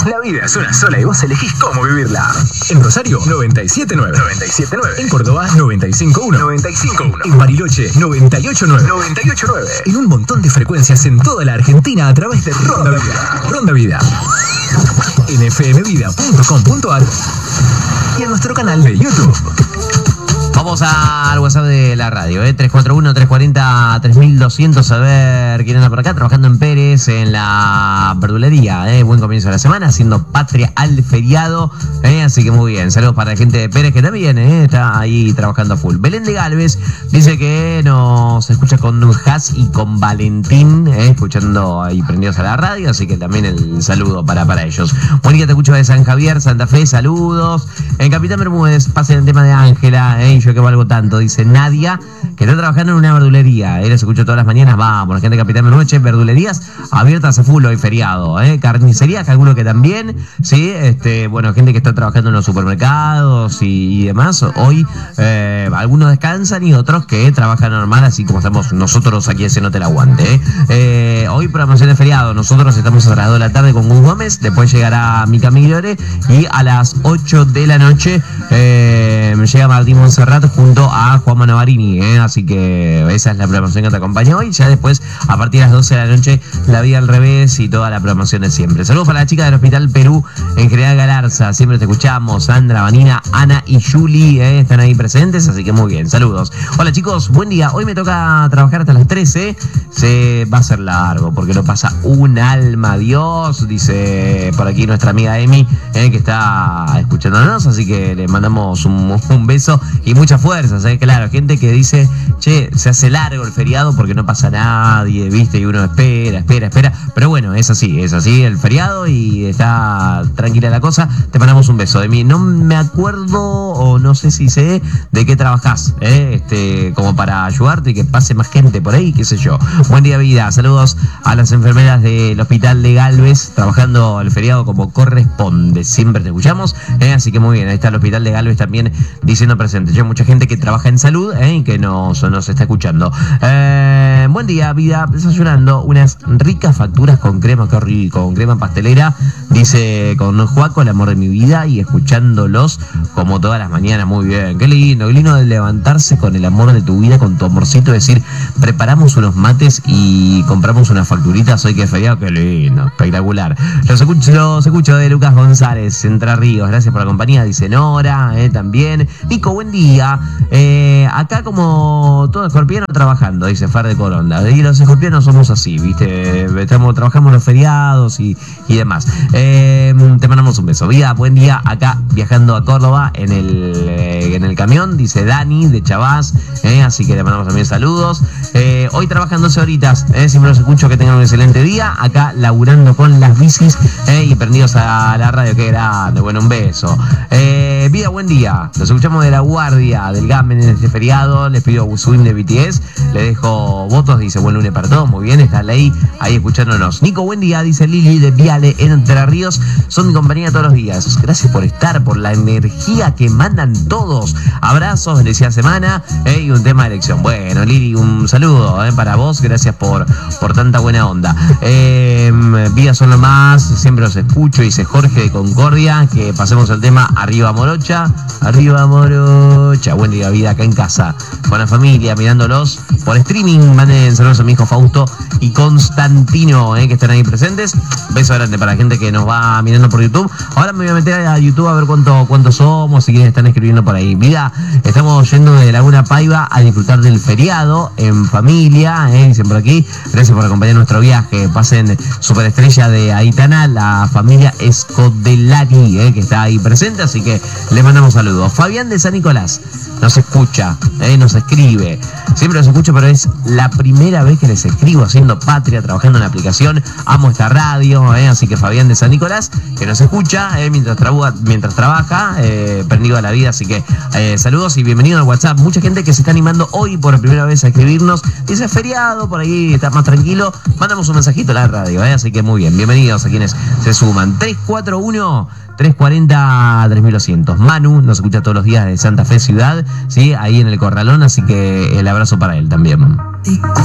La vida es una sola y vos elegís cómo vivirla. En Rosario, 97.9. 97.9. En Córdoba, 95.1. 95.1. En Bariloche, 98.9. 98.9. En un montón de frecuencias en toda la Argentina a través de Ronda Vida. Ronda Vida. En fmvida.com.ar y en nuestro canal de YouTube. Vamos al WhatsApp de la radio, 341-340-3200, a ver quién anda por acá, trabajando en Pérez, en la verdulería, buen comienzo de la semana, haciendo patria al feriado, así que muy bien, saludos para la gente de Pérez que también está ahí trabajando a full. Belén de Galvez dice que nos escucha con Has y con Valentín, escuchando ahí prendidos a la radio, así que también el saludo para ellos. Mónica, te escucho de San Javier, Santa Fe, saludos. En Capitán Bermúdez, pasen el tema de Ángela, yo que valgo tanto, dice Nadia, que está trabajando en una verdulería. Él se escucha todas las mañanas, vamos, la gente de Capitán Bermúdez, verdulerías abiertas a full hoy feriado, carnicería, calculo que también, sí, bueno, gente que está trabajando en los supermercados y demás, hoy algunos descansan y otros que trabajan normal, así como estamos nosotros aquí en Se Nota el Aguante, hoy programación de feriado, nosotros estamos a las 2 de la tarde con Gus Gómez, después llegará Mica Migliore y a las 8 de la noche llega Martín Monserrat junto a Juan Manavarini, así que esa es la programación que te acompaña hoy. Ya después, a partir de las 12 de la noche, La Vida al Revés y toda la programación de siempre. Saludos para la chica del Hospital Perú en General Galarza, siempre te escuchamos. Sandra, Vanina, Ana y Julie están ahí presentes, así que muy bien, saludos. Hola chicos, buen día. Hoy me toca trabajar hasta las 13, se va a hacer largo porque no pasa un alma. Dios, dice por aquí nuestra amiga Emi, que está escuchándonos, así que le mandamos un beso y muchas fuerzas, claro, gente que dice, che, se hace largo el feriado porque no pasa nadie, viste, y uno espera, pero bueno, es así el feriado y está tranquila la cosa. Te mandamos un beso. De mí no me acuerdo o no sé si sé de qué trabajás, como para ayudarte y que pase más gente por ahí, qué sé yo. Buen día, vida, saludos a las enfermeras del Hospital de Galvez, trabajando el feriado como corresponde, siempre te escuchamos, así que muy bien, ahí está el Hospital de Galvez también diciendo presente. Hay mucha gente que trabaja en salud y que nos está escuchando. Buen día, vida, desayunando unas ricas facturas con crema, qué rico, con crema pastelera, dice con Juaco, el amor de mi vida, y escuchándolos como todas las mañanas. Muy bien, qué lindo de levantarse con el amor de tu vida, con tu amorcito, decir, preparamos unos mates y compramos unas facturitas hoy que es feriado, qué lindo, espectacular. Los escucho de Lucas González, Entre Ríos, gracias por la compañía, dice Nora, también. Nico, buen día. Acá como todo escorpiano trabajando, dice Fer de Coronda. Y los escorpianos somos así, ¿viste? Trabajamos los feriados y demás. Te mandamos un beso. Vida, buen día. Acá viajando a Córdoba en el camión, dice Dani de Chavás. Así que le mandamos también saludos. Hoy trabajan 12 horitas. Siempre los escucho, que tengan un excelente día. Acá laburando con las bicis y prendidos a la radio. Qué grande. Bueno, un beso. Vida, buen día. Los escuchamos de La Guardia, del GAM en este feriado. Les pido Swing de BTS. Le dejo votos, dice buen lunes para todos. Muy bien, está Ley ahí escuchándonos. Nico, buen día, dice Lili de Viale en Entre Ríos. Son mi compañía todos los días. Gracias por estar, por la energía que mandan todos. Abrazos, bendecida semana y un tema de elección. Bueno, Lili, un saludo para vos. Gracias por tanta buena onda. Vida son lo más. Siempre los escucho, dice Jorge de Concordia. Que pasemos el tema Arriba Morocha. Arriba Morocha. Buen día, vida, acá en casa con la familia, mirándolos por streaming. Manden saludos a mi hijo Fausto y Constantino, que están ahí presentes. Beso grande para la gente que nos va mirando por YouTube. Ahora me voy a meter a YouTube a ver cuántos somos, si quieren están escribiendo por ahí. Vida, estamos yendo de Laguna Paiva a disfrutar del feriado en familia, dicen por aquí. Gracias por acompañar nuestro viaje. Pasen superestrella de Aitana, la familia Escodelari, que está ahí presente, así que le mandamos saludos. Fabián de San Nicolás nos escucha, nos escribe. Siempre los escucho, pero es la primera vez que les escribo haciendo patria, trabajando en la aplicación. Amo esta radio, así que Fabián de San Nicolás, que nos escucha mientras trabaja, prendido a la vida. Así que saludos y bienvenido al WhatsApp. Mucha gente que se está animando hoy por primera vez a escribirnos. Dice feriado, por ahí está más tranquilo. Mandamos un mensajito a la radio, así que muy bien. Bienvenidos a quienes se suman. 341-340-3200. Manu nos escucha todos los días de Santa Fe Ciudad, ¿sí? Ahí en el Corralón, así que el abrazo para él también.